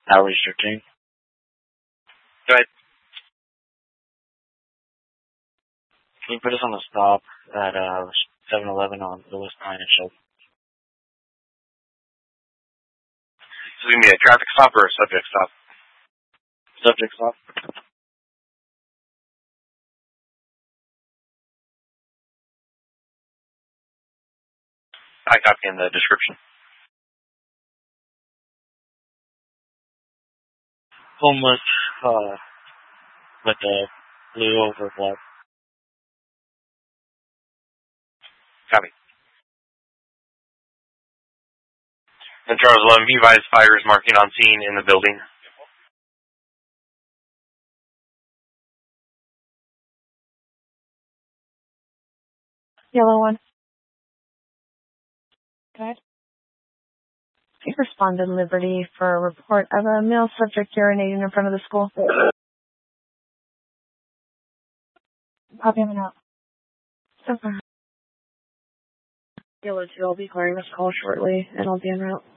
Hours 13. Go ahead. Can you put us on a stop at 7-Eleven on Lewis 9 and Shelby? So we need a traffic stop or a subject stop? Subject stop. I copy in the description. Homeless, with the blue over black. Copy. And Charles 11, you advise fire is marking on scene in the building. Yellow 1. Go ahead. Please respond to Liberty for a report of a male subject urinating in front of the school. Copy him out. So far. Yellow 2, I'll be clearing this call shortly, and I'll be en route.